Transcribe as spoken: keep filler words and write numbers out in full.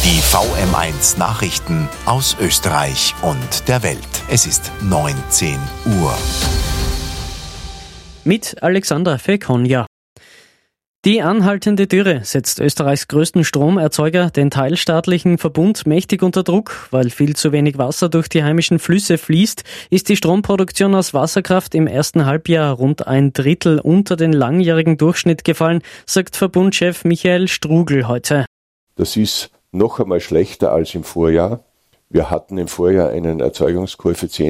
Die V M eins Nachrichten aus Österreich und der Welt. Es ist neunzehn Uhr. Mit Alexander Fekonja. Die anhaltende Dürre setzt Österreichs größten Stromerzeuger, den teilstaatlichen Verbund, mächtig unter Druck. Weil viel zu wenig Wasser durch die heimischen Flüsse fließt, ist die Stromproduktion aus Wasserkraft im ersten Halbjahr rund ein Drittel unter den langjährigen Durchschnitt gefallen, sagt Verbundchef Michael Strugl heute. Das ist noch einmal schlechter als im Vorjahr. Wir hatten im Vorjahr einen Erzeugungskoeffizient